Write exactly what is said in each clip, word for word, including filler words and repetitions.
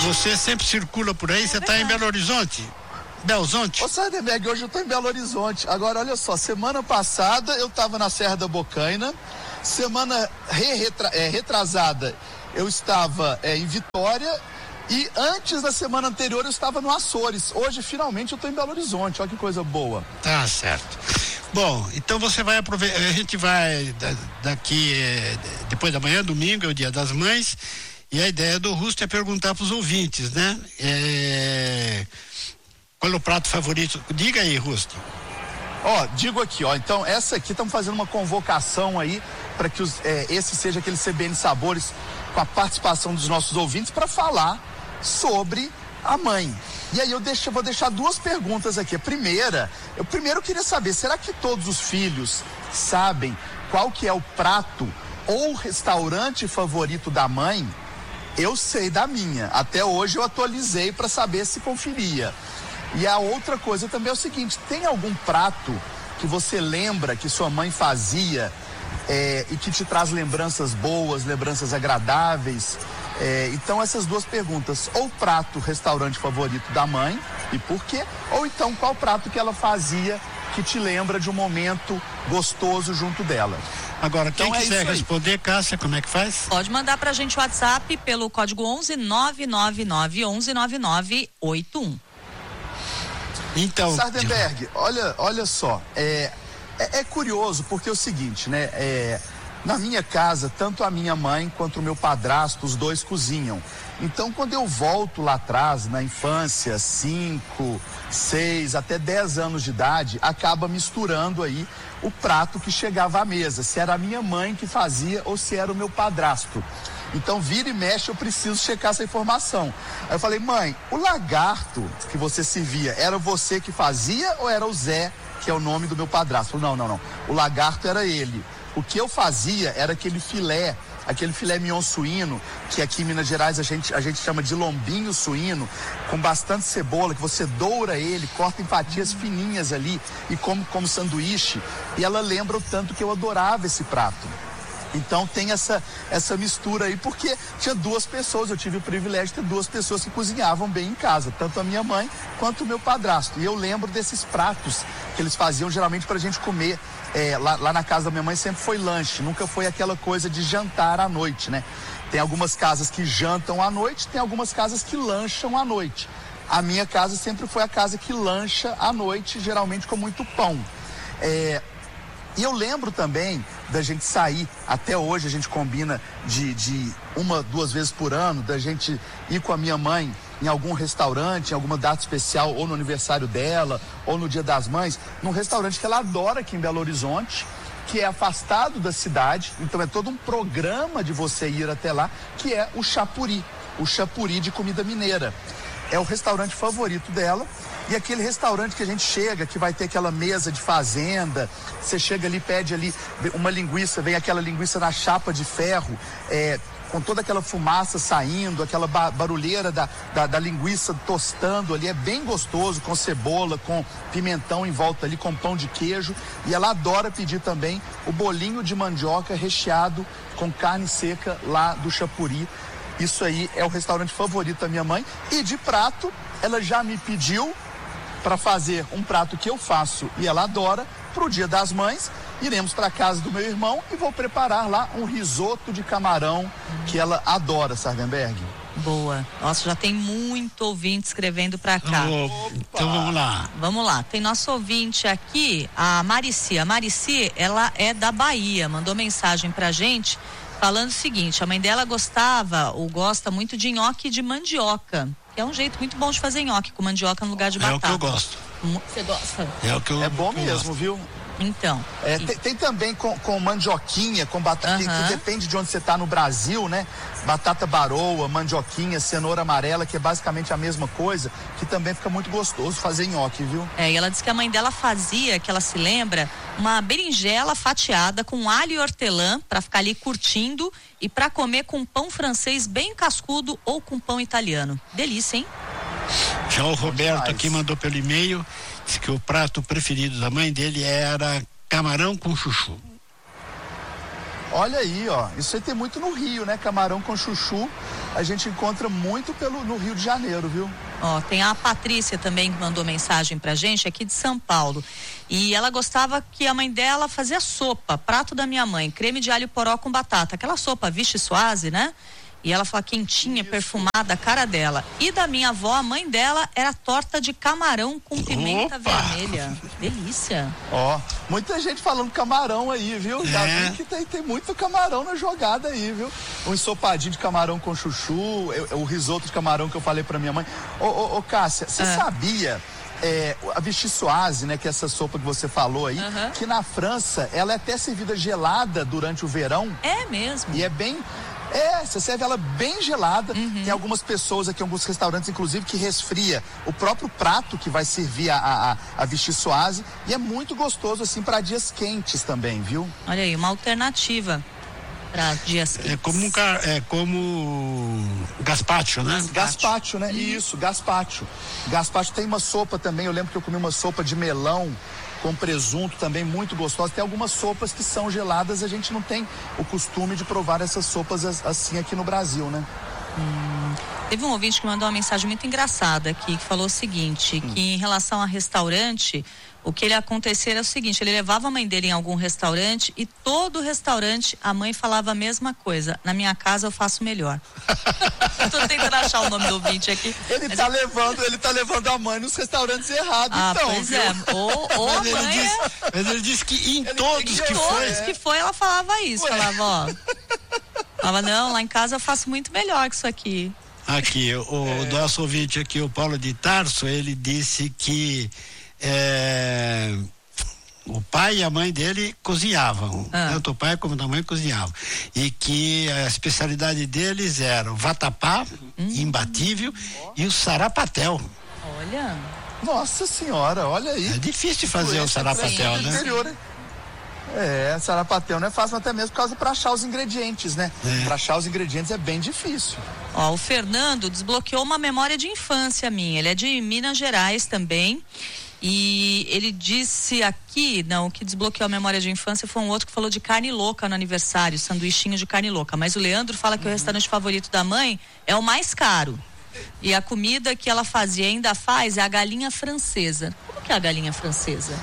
Você sempre circula por aí, você está em Belo Horizonte? Belzonte? Ô, Sardenberg, hoje eu tô em Belo Horizonte. Agora, olha só, semana passada eu tava na Serra da Bocaina, semana re, retra, é, retrasada eu estava é, em Vitória e antes da semana anterior eu estava no Açores. Hoje, finalmente, eu tô em Belo Horizonte. Olha que coisa boa. Tá certo. Bom, então você vai aproveitar, a gente vai daqui, é, depois da manhã, domingo, é o Dia das Mães, e a ideia do Rusto é perguntar para os ouvintes, né? É... Qual é o prato favorito? Diga aí, Rusto. Ó, digo aqui, ó, então essa aqui estamos fazendo uma convocação aí para que os, é, esse seja aquele C B N Sabores com a participação dos nossos ouvintes para falar sobre a mãe. E aí eu deixo, eu vou deixar duas perguntas aqui. A primeira, eu primeiro queria saber, será que todos os filhos sabem qual que é o prato ou restaurante favorito da mãe? Eu sei da minha. Até hoje eu atualizei para saber se conferia. E a outra coisa também é o seguinte, tem algum prato que você lembra que sua mãe fazia é, e que te traz lembranças boas, lembranças agradáveis? É, então essas duas perguntas, ou prato, restaurante favorito da mãe e por quê? Ou então qual prato que ela fazia que te lembra de um momento gostoso junto dela? Agora, quem então, quiser é responder, Cássia, como é que faz? Pode mandar pra gente o WhatsApp pelo código onze nove nove nove onze nove nove oito um. Então, Sardenberg, olha, olha só, é, é, é curioso porque é o seguinte, né? É, na minha casa, tanto a minha mãe quanto o meu padrasto, os dois cozinham. Então, quando eu volto lá atrás, na infância, cinco, seis, até dez anos de idade, acaba misturando aí o prato que chegava à mesa, se era a minha mãe que fazia ou se era o meu padrasto. Então, vira e mexe, eu preciso checar essa informação. Aí eu falei, mãe, o lagarto que você servia, era você que fazia ou era o Zé, que é o nome do meu padrasto? Falei, não, não, não. O lagarto era ele. O que eu fazia era aquele filé, aquele filé mignon suíno, que aqui em Minas Gerais a gente, a gente chama de lombinho suíno, com bastante cebola, que você doura ele, corta em fatias fininhas ali e come como sanduíche. E ela lembra o tanto que eu adorava esse prato. Então tem essa, essa mistura aí, porque tinha duas pessoas, eu tive o privilégio de ter duas pessoas que cozinhavam bem em casa, tanto a minha mãe quanto o meu padrasto. E eu lembro desses pratos que eles faziam geralmente pra gente comer, é, lá, lá na casa da minha mãe sempre foi lanche, nunca foi aquela coisa de jantar à noite, né? Tem algumas casas que jantam à noite, tem algumas casas que lancham à noite. A minha casa sempre foi a casa que lancha à noite, geralmente com muito pão. É... E eu lembro também da gente sair, até hoje a gente combina de, de uma, duas vezes por ano, da gente ir com a minha mãe em algum restaurante, em alguma data especial, ou no aniversário dela, ou no Dia das Mães, num restaurante que ela adora aqui em Belo Horizonte, que é afastado da cidade, então é todo um programa de você ir até lá, que é o Chapuri, o Chapuri de comida mineira. É o restaurante favorito dela. E aquele restaurante que a gente chega, que vai ter aquela mesa de fazenda, você chega ali, pede ali uma linguiça, vem aquela linguiça na chapa de ferro, é, com toda aquela fumaça saindo, aquela ba- barulheira da, da, da linguiça tostando ali, é bem gostoso, com cebola, com pimentão em volta ali, com pão de queijo. E ela adora pedir também o bolinho de mandioca recheado com carne seca lá do Chapuri. Isso aí é o restaurante favorito da minha mãe. E de prato, ela já me pediu para fazer um prato que eu faço e ela adora, para o Dia das Mães. Iremos para a casa do meu irmão e vou preparar lá um risoto de camarão que ela adora, Sardenberg. Boa. Nossa, já tem muito ouvinte escrevendo para cá. Opa. Então vamos lá. Vamos lá. Tem nosso ouvinte aqui, a Marici. A Marici, ela é da Bahia, mandou mensagem pra gente falando o seguinte: a mãe dela gostava ou gosta muito de nhoque de mandioca, que é um jeito muito bom de fazer nhoque com mandioca no lugar de batata. É o que eu gosto. Você gosta? É o que eu É bom eu mesmo, gosto. viu? Então. É, e... tem, tem também com, com mandioquinha, com batata, que, Uhum. que depende de onde você tá no Brasil, né? Batata baroa, mandioquinha, cenoura amarela, que é basicamente a mesma coisa, que também fica muito gostoso fazer nhoque, viu? É, e ela disse que a mãe dela fazia, que ela se lembra, uma berinjela fatiada com alho e hortelã para ficar ali curtindo e para comer com pão francês bem cascudo ou com pão italiano. Delícia, hein? Já o Roberto demais. aqui mandou pelo e-mail, disse que o prato preferido da mãe dele era camarão com chuchu. Olha aí, ó, isso aí tem muito no Rio, né? Camarão com chuchu. a gente encontra muito pelo, no Rio de Janeiro, viu? Ó, tem a Patrícia também que mandou mensagem pra gente, aqui de São Paulo. E ela gostava que a mãe dela fazia sopa, prato da minha mãe, creme de alho poró com batata. Aquela sopa vichyssoise, né? E ela fala quentinha, Isso. perfumada, a cara dela. E da minha avó, a mãe dela era torta de camarão com pimenta Opa. vermelha. Delícia. Ó, muita gente falando camarão aí, viu? Já é. vi que tem, tem muito camarão na jogada aí, viu? Um ensopadinho de camarão com chuchu, eu, o risoto de camarão que eu falei pra minha mãe. Ô, ô, ô Cássia, você é. sabia... É, a vichyssoise, né, que é essa sopa que você falou aí, uhum. que na França ela é até servida gelada durante o verão. É mesmo? E é bem... É, você serve ela bem gelada. Uhum. Tem algumas pessoas aqui, alguns restaurantes, inclusive, que resfria o próprio prato que vai servir a, a, a vichyssoise. E é muito gostoso, assim, para dias quentes também, viu? Olha aí, uma alternativa para dias quentes. É como, um, é como gazpacho, né? Gazpacho, né? Uhum. Isso, gazpacho. Gazpacho tem uma sopa também, eu lembro que eu comi uma sopa de melão com presunto também muito gostosa. Tem algumas sopas que são geladas, a gente não tem o costume de provar essas sopas assim aqui no Brasil, né? Hum, teve um ouvinte que mandou uma mensagem muito engraçada aqui, que falou o seguinte, hum. que em relação a restaurante, o que ele acontecer é o seguinte, ele levava a mãe dele em algum restaurante e todo restaurante a mãe falava a mesma coisa, na minha casa eu faço melhor. Eu tô tentando achar o nome do ouvinte aqui. Ele tá eu... levando, ele tá levando a mãe nos restaurantes errados, ah, então. Pois viu? é, ou, ou a mãe ele é... disse, mas ele disse que em ele todos que, que todos foi. Todos que foi, ela falava isso, Ué. falava, ó. Falava, não, lá em casa eu faço muito melhor que isso aqui. Aqui, o, é. o nosso ouvinte aqui, o Paulo de Tarso, ele disse que é, o pai e a mãe dele cozinhavam, ah. tanto o pai como a mãe cozinhavam, e que a especialidade deles era o vatapá, hum. imbatível, e o sarapatel. Olha... Nossa senhora, olha aí. É difícil de fazer o sarapatel, né? Interior, né? É, sarapatel não é fácil até mesmo por causa para achar os ingredientes, né? É. Para achar os ingredientes é bem difícil. Ó, o Fernando desbloqueou uma memória de infância minha. Ele é de Minas Gerais também. E ele disse aqui, não, o que desbloqueou a memória de infância foi um outro que falou de carne louca no aniversário, sanduichinho de carne louca. Mas o Leandro fala que uhum. o restaurante favorito da mãe é o mais caro. E a comida que ela fazia e ainda faz é a galinha francesa. Como que é a galinha francesa?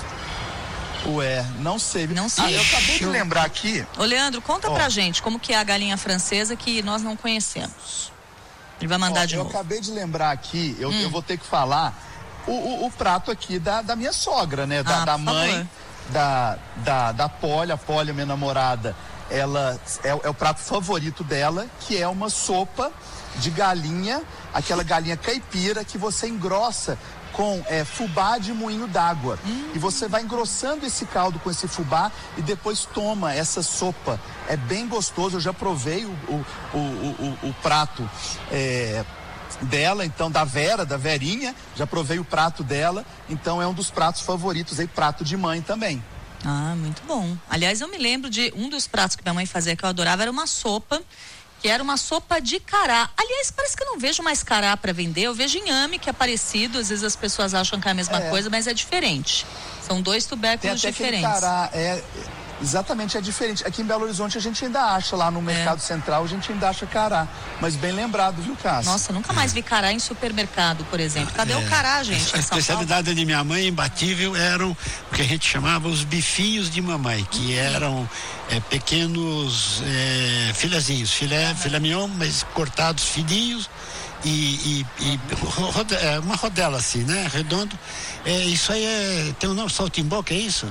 Ué, não sei. Não sei. Ah, eu acabei de lembrar aqui. Ô Leandro, conta oh. pra gente como que é a galinha francesa que nós não conhecemos. Ele vai mandar oh, de eu novo. Eu acabei de lembrar aqui, eu, hum. eu vou ter que falar o, o, o prato aqui da, da minha sogra, né? Da, ah, da mãe, da, da, da Polly, a Polly, minha namorada. Ela é, é o prato favorito dela, que é uma sopa de galinha, aquela galinha caipira que você engrossa com é, fubá de moinho d'água. Hum. E você vai engrossando esse caldo com esse fubá e depois toma essa sopa. É bem gostoso, eu já provei o, o, o, o, o prato é, dela, então, da Vera, da Verinha, já provei o prato dela, então é um dos pratos favoritos aí, prato de mãe também. Ah, muito bom. Aliás, eu me lembro de um dos pratos que minha mãe fazia que eu adorava, era uma sopa que era uma sopa de cará. Aliás, parece que eu não vejo mais cará para vender, eu vejo inhame, que é parecido, às vezes as pessoas acham que é a mesma é. coisa, mas é diferente. São dois tubérculos Tem até diferentes. Cará, é, exatamente, é diferente. Aqui em Belo Horizonte a gente ainda acha, lá no Mercado é. Central a gente ainda acha cará, mas bem lembrado, viu, Cássio? Nossa, nunca mais vi cará em supermercado, por exemplo. Cadê é. o cará, gente? A especialidade de minha mãe, imbatível, eram o que a gente chamava os bifinhos de mamãe, que eram é, pequenos é, filezinhos, filé, filé mignon, mas cortados fininhos, e, e, e roda, é, uma rodela assim, né? Redondo. É, isso aí é, tem o um nome saltimboca, é isso?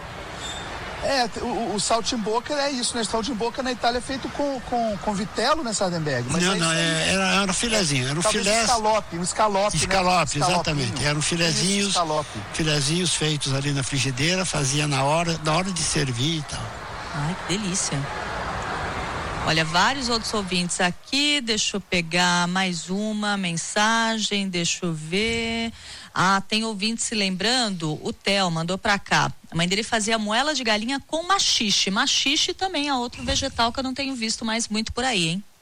É, o, o saltimboca é isso, né? Saltimboca na Itália é feito com, com, com vitelo, né, Sardenberg? Mas não, é não, é, era, era um filezinho, era um filé. Um escalope, um escalope. Escalope, né? Exatamente. Eram filezinhos, filezinhos feitos ali na frigideira, fazia na hora, na hora de servir e tal. Ai, que delícia. Olha, vários outros ouvintes aqui, deixa eu pegar mais uma mensagem, deixa eu ver. Ah, tem ouvinte se lembrando, o Theo mandou pra cá. A mãe dele fazia moela de galinha com maxixe. Maxixe também é outro vegetal que eu não tenho visto mais muito por aí, hein?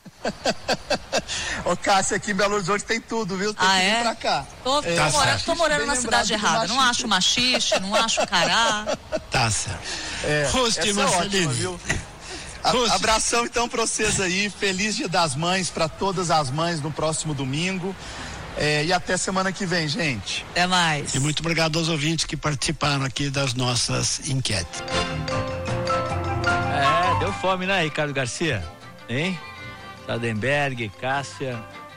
Ô, Cássia, aqui em Belo Horizonte tem tudo, viu? Tem ah, que vir é? pra cá. Tô, é, tô, tá morando, tô morando na cidade errada. Não acho maxixe, não acho cará. Tá certo. É, Roste, Marcelino. A, abração então pra vocês aí, feliz Dia das Mães para todas as mães no próximo domingo. É, e até semana que vem, gente. Até mais. E muito obrigado aos ouvintes que participaram aqui das nossas enquetes. É, deu fome, né, Ricardo Garcia? Hein? Sadenberg, Cássia.